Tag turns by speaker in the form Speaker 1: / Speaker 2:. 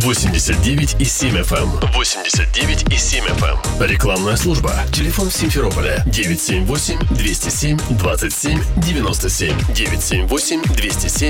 Speaker 1: 89,7 FM. 89,7 FM. Рекламная служба. Телефон в Симферополе 978-207-27-97. 978-207-27-97.